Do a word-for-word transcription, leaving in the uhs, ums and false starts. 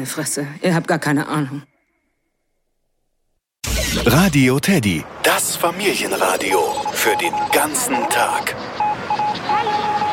Meine Fresse, ihr habt gar keine Ahnung. Radio Teddy, das Familienradio für den ganzen Tag. Hallo.